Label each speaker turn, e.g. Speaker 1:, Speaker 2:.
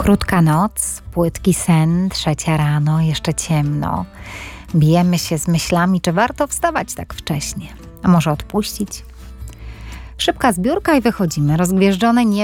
Speaker 1: Krótka noc, płytki sen, 3 rano, jeszcze ciemno. Bijemy się z myślami, czy warto wstawać tak wcześnie. A może odpuścić? Szybka zbiórka i wychodzimy. Rozgwieżdżone niebo